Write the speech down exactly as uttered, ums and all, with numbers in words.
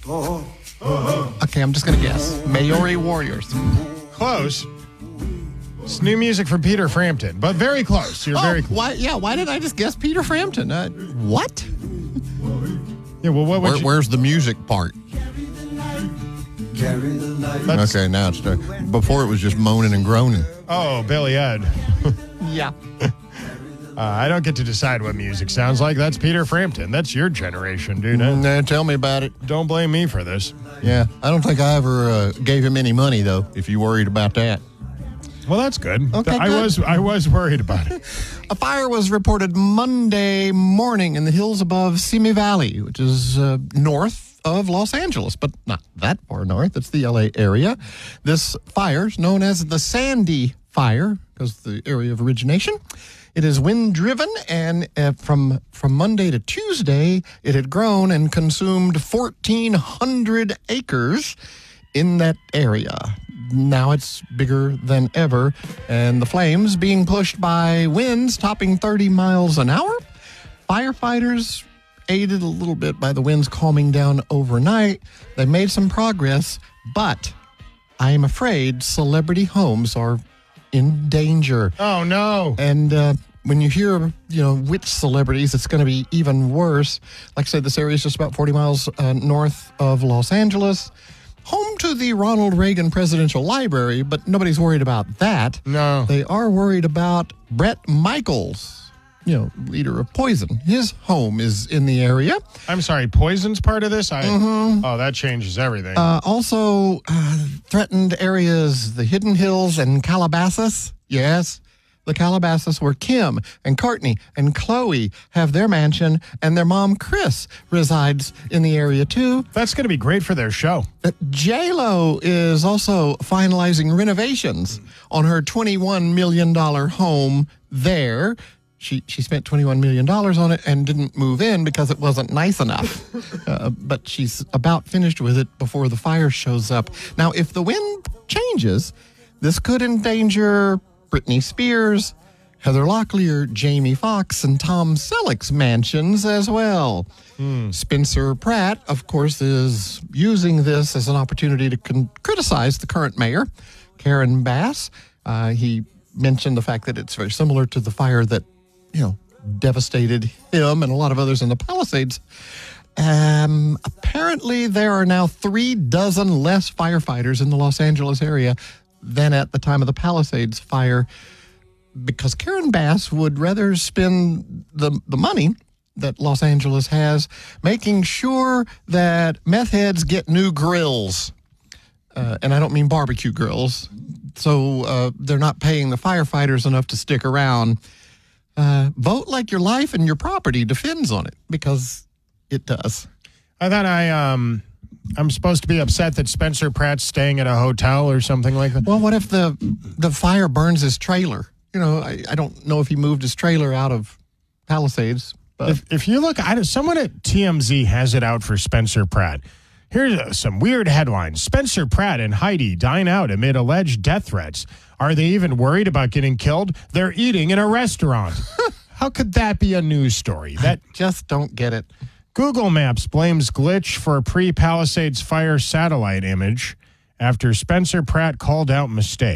Okay, I'm just going to guess. Maori Warriors. Close. It's new music from Peter Frampton, but very close. You're oh, very close. Why, yeah, why did I just guess Peter Frampton? Uh, what? Yeah, well, what would Where, you... Where's the music part? That's- Okay, now it's done. Before it was just moaning and groaning. Oh, Billy Ed. Yeah. Uh, I don't get to decide what music sounds like. That's Peter Frampton. That's your generation, dude. Nah, tell me about it. Don't blame me for this. Yeah, I don't think I ever uh, gave him any money, though, if you worried about that. Well, that's good. Okay, I good. was I was worried about it. A fire was reported Monday morning in the hills above Simi Valley, which is uh, north of Los Angeles, but not that far north. It's the L A area. This fire is known as the Sandy Fire because of the area of origination. It is wind-driven, and uh, from from Monday to Tuesday, it had grown and consumed fourteen hundred acres in that area. Now it's bigger than ever, and the flames being pushed by winds topping thirty miles an hour. Firefighters, aided a little bit by the winds calming down overnight, they made some progress, but I am afraid celebrity homes are in danger. Oh, no. And uh, when you hear, you know, which celebrities, it's going to be even worse. Like I said, this area is just about forty miles uh, north of Los Angeles, home to the Ronald Reagan Presidential Library, but nobody's worried about that. No. They are worried about Bret Michaels, you know, leader of Poison. His home is in the area. I'm sorry, Poison's part of this? I, Mm-hmm. Oh, that changes everything. Uh, also, uh, threatened areas, the Hidden Hills and Calabasas. Yes, the Calabasas, where Kim and Courtney and Chloe have their mansion, and their mom, Chris, resides in the area, too. That's going to be great for their show. Uh, J-Lo is also finalizing renovations on her twenty-one million dollars home there. She she spent twenty-one million dollars on it and didn't move in because it wasn't nice enough. uh, but she's about finished with it before the fire shows up. Now, if the wind changes, this could endanger Britney Spears, Heather Locklear, Jamie Foxx, and Tom Selleck's mansions as well. Hmm. Spencer Pratt, of course, is using this as an opportunity to con- criticize the current mayor, Karen Bass. Uh, he mentioned the fact that it's very similar to the fire that, you know, devastated him and a lot of others in the Palisades. Um, apparently, there are now three dozen less firefighters in the Los Angeles area than at the time of the Palisades fire, because Karen Bass would rather spend the, the money that Los Angeles has making sure that meth heads get new grills. Uh, and I don't mean barbecue grills. So uh, they're not paying the firefighters enough to stick around. Uh, vote like your life and your property depends on it, because it does. I thought I, um, I'm supposed to be upset that Spencer Pratt's staying at a hotel or something like that. Well, what if the the fire burns his trailer? You know, I, I don't know if he moved his trailer out of Palisades. But If, if you look, I, someone at T M Z has it out for Spencer Pratt. Here's uh, some weird headlines. Spencer Pratt and Heidi dine out amid alleged death threats. Are they even worried about getting killed? They're eating in a restaurant. How could that be a news story? That just don't get it. Google Maps blames glitch for pre-Palisades fire satellite image after Spencer Pratt called out mistake.